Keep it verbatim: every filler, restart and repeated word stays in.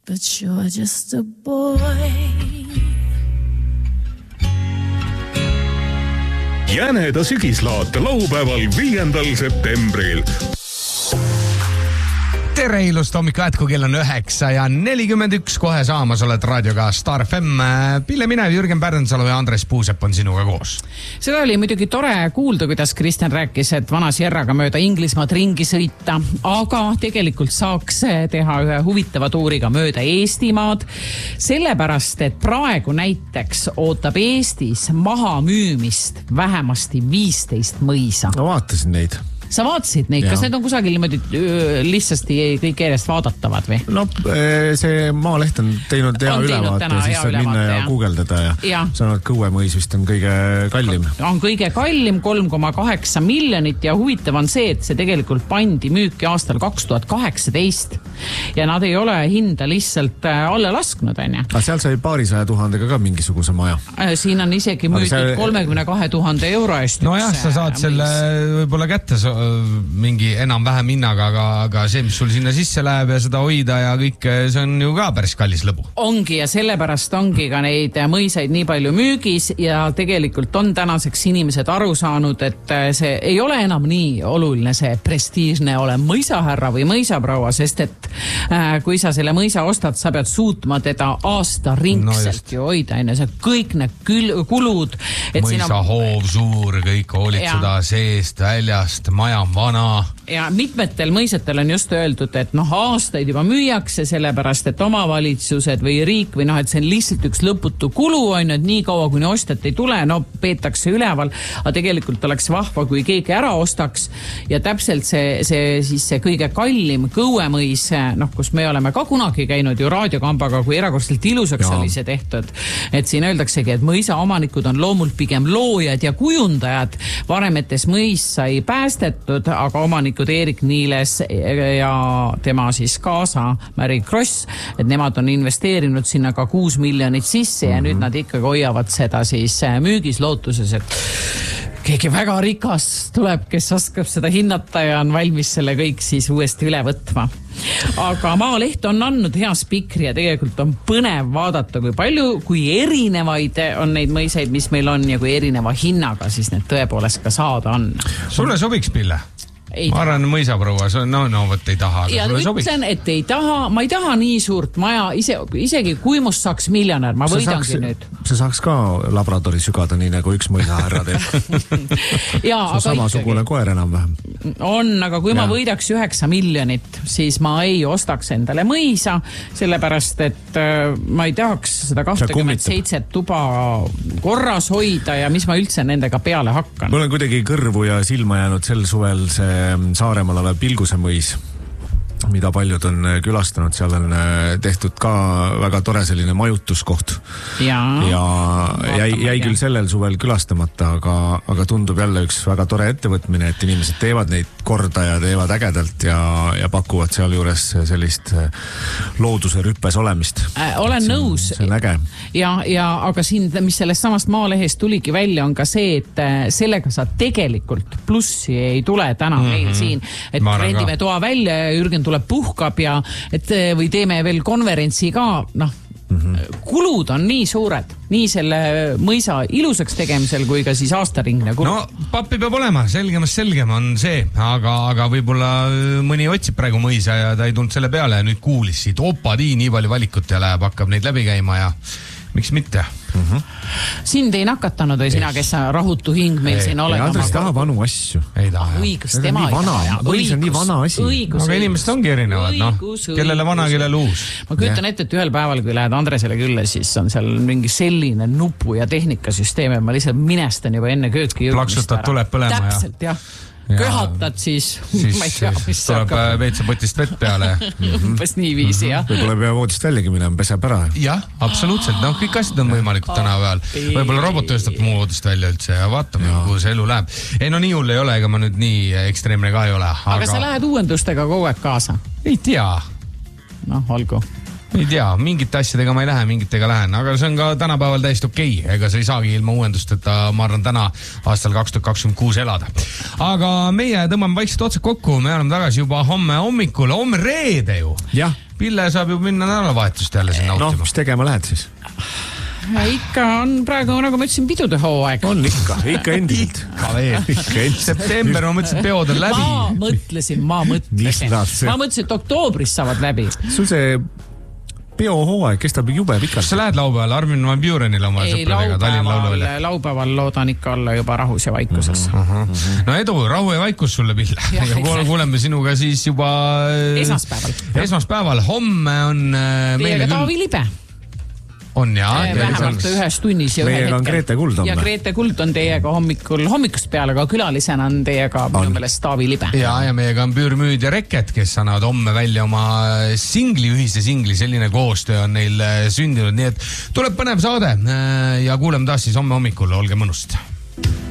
But you're just a boy. Jäneda sügislaate laupäeval viiendal septembril. Tere ilust hommikut, jätku kell on üheksa ja nelikümmend üks, kohe saamas oled raadioga Star F M. Pille Minev, Jürgen Pärnsalu ja Andres Puusepp on sinuga koos. Seda oli muidugi tore kuulda, kuidas Kristjan rääkis, et vana Sierraga mööda Inglismaad ringi sõita, aga tegelikult saaks teha ühe huvitava tuuriga mööda Eestimaad, sellepärast, et praegu näiteks ootab Eestis maha müümist vähemasti viisteist mõisa. No vaatasin neid. Sa vaatasid neid, kas need on kusagil niimoodi lihtsasti kõik järjest vaadatavad või? No see Maaleht on teinud hea ülevaate ja siis saad minna ja guugeldada ja, ja. Saanud Kõuemõis vist on kõige kallim. On kõige kallim, kolm koma kaheksa miljonit ja huvitav on see, et see tegelikult pandi müüki aastal kaks tuhat kaheksateist ja nad ei ole hinda lihtsalt alla lasknud. Aga seal sai paarisaja tuhandega ka mingisuguse maja. Siin on isegi müüdud see... kolmekümne kahe tuhande euro eest. No jah, sa saad selle võib-olla kätte mingi enam-vähem hinnaga, aga, aga see, mis sul sinna sisse läheb ja seda hoida ja kõik, see on ju ka päris kallis lõbu. Ongi ja sellepärast ongi ka neid mõisaid nii palju müügis ja tegelikult on tänaseks inimesed aru saanud, et see ei ole enam nii oluline see prestiižne ole mõisahärra või mõisaproua, sest et äh, kui sa selle mõisa ostad, sa pead suutma teda aasta ringselt no ju hoida, enne see kõik need kül- kulud. Mõisa on... hoov suur, kõik hoolitseda seest, väljast, maja on vana. Ja mitmetel mõisetel on just öeldud, et noh, aastaid juba müüakse sellepärast, et omavalitsused või riik või noh, et see on lihtsalt üks lõputu kulu on, et nii kaua kuni ostjat ei tule, no peetakse üleval, aga tegelikult oleks vahva, kui keegi ära ostaks ja täpselt see, see siis see kõige kallim Kõuemõis, noh, kus me oleme ka kunagi käinud ju raadiokambaga, kui erakordselt ilusaks ja. Oli see tehtud, et siin öeldaksegi, et mõisa omanikud on loomult pigem loojad ja kujundajad, varemetes mõis sai päästet aga omanikud Erik Niiles ja tema siis kaasa Mary Kross, et nemad on investeerinud sinna ka kuus miljonit sisse ja mm-hmm. nüüd nad ikkagi hoiavad seda siis müügis lootuses, et keegi väga rikas tuleb, kes oskab seda hinnata ja on valmis selle kõik siis uuesti üle võtma. Aga Maaleht on andnud hea spikri ja tegelikult on põnev vaadata, kui palju, kui erinevaid on neid mõisaid, mis meil on ja kui erineva hinnaga siis need tõepoolest ka saada on. Sulle sobiks, Pille? Ei ma arvan mõisaproua, no, no võt ei taha. Ja ütlen, et ei taha, ma ei taha nii suurt maja, ise, isegi kui must saaks miljonär, ma võidangi saaks, nüüd. See saaks ka Labradori sügada nii nagu üks mõisahärra teeb. ja, see on samasugune koer enam-vähem. On, aga kui ja. Ma võidaks üheksa miljonit, siis ma ei ostaks endale mõisa, sellepärast, et äh, ma ei tahaks seda kakskümmend seitse tuba korras hoida ja mis ma üldse nendega peale hakkan. Mul on kuidagi kõrvu ja silma jäänud sel suvel see Saaremaal olev Pilguse mõis, mida paljud on külastanud, seal on tehtud ka väga tore selline majutuskoht ja, ja jäi, jäi küll sellel suvel külastamata, aga, aga tundub jälle üks väga tore ettevõtmine, et inimesed teevad neid korda ja teevad ägedalt ja, ja pakuvad seal juures sellist looduse rüppes olemist. Äh, olen see, nõus. See on äge. Ja, ja aga siin, mis sellest samast Maalehest tuligi välja, on ka see, et sellega sa tegelikult plussi ei tule täna mm-hmm. meil siin, et rendime toa välja ja Jürgen tuleb puhkab ja et või teeme veel konverentsi ka, noh, mm-hmm. kulud on nii suured, nii selle mõisa ilusaks tegemisel kui ka siis aastaringne kulu. No, pappi peab olema, selgemas selgem on see, aga, aga võib-olla mõni otsib praegu mõisa ja ta ei tulnud selle peale ja nüüd kuulis siit, opadii, nii palju valikut ja läheb, hakkab neid läbi käima ja miks mitte? Mm-hmm. Sind ei nakatanud või sina, kes rahutu hing meil ei, siin oled? Andres tahab vanu asju. Ei taha. Õigus, tema ei taha. Õigus on nii vana asi. Õigus, aga inimesed ongi erinevad, noh. Kellele vana, kellele uus. Ma kütan ette, et ühel päeval, kui lähed Andresele külla, siis on seal mingi selline nupu ja tehnikasüsteem, et ma lihtsalt minestan juba enne kööki. Plaksutad tuleb põlema. Täpselt, jah. Köhatad siis, siis, ma ei tea, mis tuleb veitsapotist vett peale. Umbes nii viisi, jah. Või tuleb ja voodist väljagi minema, peseb ära. Jah, absoluutselt. No, kõik asjad on võimalikud täna peal. Võib-olla robot tööstab muu voodist välja üldse ja vaatame, kuhu see elu läheb. Ei, no nii hull ei ole, ega ma nüüd nii ekstreemne ka ei ole. Aga, aga sa lähed uuendustega kogu aeg kaasa? Ei tea. Noh, olgu. Ei tea, mingite asjadega ma ei lähe, mingitega lähen, aga see on ka tänapäeval täiesti okei, ega sa ei saagi ilma uuendusteta, ma arvan, täna aastal kaks tuhat kakskümmend kuus elada. Aga meie tõmbame vaikselt otsad kokku, me oleme tagasi juba homme hommikul, homme reede ju. Jah. Pille saab ju minna nädalavahetust jälle siin nautima. No, mis tegema lähed siis? Ikka on praegu, nagu ma ütlesin, pidude hooaeg. On ikka, ikka endiselt. Ikka veel. September, ma mõtlesin, peod on läbi. Ma mõtlesin, ma mõtlesin. Ma mõtlesin, et oktoobris saavad läbi. Sul see peohooaeg kestab jube pikalt. Kas sa lähed laupäeval Armin Van Burenile oma sõpradega Tallinna lauluvälja? Laupäeval loodan ikka olla juba rahus ja vaikuses. Uh -huh, uh -huh. No edu, rahu ja vaikus sulle, Pille. Ja, ja kuuleme sinuga siis juba esmaspäeval. Esmaspäeval. Homme on Teiega Taavi Libe. On jaa. Vähemalt ühes tunnis ja ühe hetkel. On Grete Kuld homme. Ja Grete Kuld on teiega hommikul, hommikust peale, aga külalisena on teiega minu meelest Taavi Libe. Ja, ja meiega on Püürmüüd ja Reket, kes annavad homme välja oma singli, ühise singli, selline koostöö on neil sündinud, nii et tuleb põnev saade ja kuuleme taas siis homme hommikul, olge mõnust.